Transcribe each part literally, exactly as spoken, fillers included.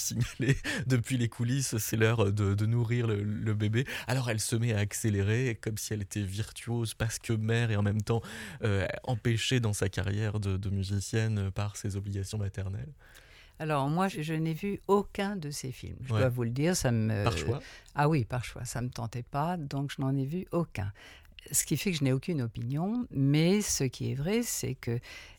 signaler depuis les coulisses, c'est l'heure de de nourrir le le bébé. Alors elle se met à accélérer comme si elle était virtuose parce que mère et en même temps, heu, empêchée dans sa carrière de de musicienne par ses obligations maternelles. Alors moi, je je n'ai vu aucun de ces films. Je dois Ouais. vous le dire, ça Par me choix? ah oui, par choix, ça me tentait pas, donc je n'en ai vu aucun. Ce qui fait que je n'ai aucune opinion, mais ce qui est vrai, c'est que,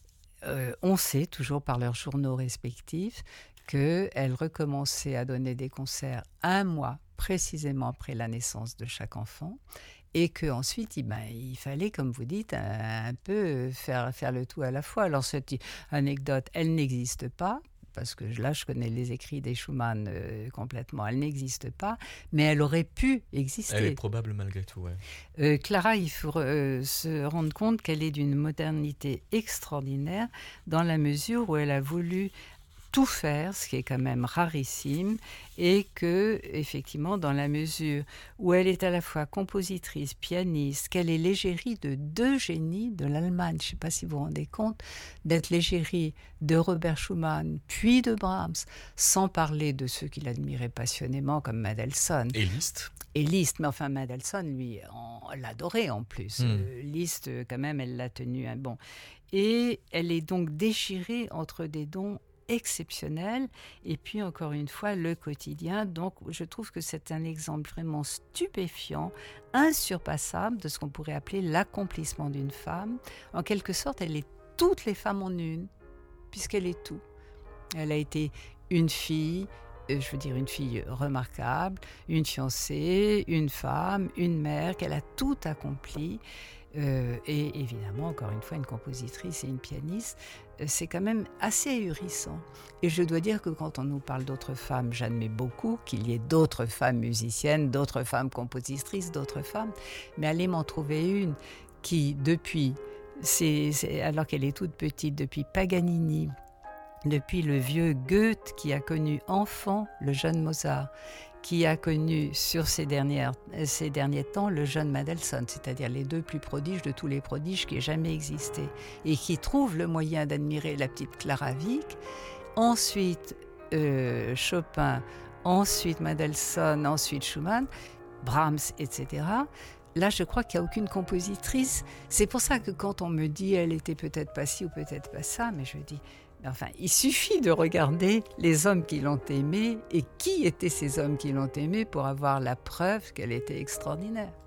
heu, on sait toujours par leurs journaux respectifs qu'elles recommençaient à donner des concerts un mois précisément après la naissance de chaque enfant et qu'ensuite, eh ben, il fallait, comme vous dites, un un peu faire faire le tout à la fois. Alors cette i anecdote, elle n'existe pas, parce que j là, je connais les écrits des Schumann, heu, complètement. Elle n'existe pas, mais elle aurait pu Elle est exister. probable malgré tout, ouais. Heu, Clara, il faut re heu, se rendre compte qu'elle est d'une modernité extraordinaire dans la mesure où elle a voulu tout faire, ce qui est quand même rarissime et qu'effectivement, dans la mesure où elle est à la fois compositrice, pianiste, qu'elle est l'égérie de deux génies de l'Allemagne. Je sais pas si vous vous rendez compte d'être l'égérie de Robert Schumann, puis de Brahms, sans parler de ceux qui l'admiraient passionnément comme Mendelssohn. Et Liszt? Et Liszt, mais enfin Mendelssohn, lui, en l'adorait en plus. Mmh. Heu, Liszt, quand même, elle l'a tenu un bon et elle est donc déchirée entre des dons exceptionnels et puis encore une fois, le quotidien. Donc je trouve que c'est un exemple vraiment stupéfiant, insurpassable de ce qu'on pourrait appeler l'accomplissement d'une femme. En quelque sorte, elle est toutes les femmes en une, puisqu'elle est tout. Elle a été une fille, heu, je veux dire une fille remarquable, une fiancée, une femme, une mère, qu'elle a tout accompli, heu et évidemment, encore une fois, une compositrice et une pianiste. Heu, c'est quand même assez ahurissant et je dois dire que quand on nous parle d'autres femmes, j'admets beaucoup qu'il y ait d'autres femmes musiciennes, d'autres femmes compositrices, d'autres femmes, mais allez m'en trouver une qui depuis, c'est c'est alors qu'elle est toute petite, depuis Paganini, depuis le vieux Goethe qui a connu enfant le jeune Mozart, qui a connu sur ces dernières ces derniers temps le jeune Mendelssohn, c'est-à-dire les deux plus prodiges de tous les prodiges qui aient jamais existé et qui trouve le moyen d'admirer la petite Clara Wieck. Ensuite, heu, Chopin, ensuite Mendelssohn, ensuite Schumann, Brahms et cetera. Là, je crois qu'il y a aucune compositrice. C'est pour ça que quand on me dit: «Elle était peut-être pas ci ou peut-être pas ça», mais je dis: «Mais enfin, il suffit de regarder les hommes qui l'ont aimée et qui étaient ces hommes qui l'ont aimée pour avoir la preuve qu'elle était extraordinaire».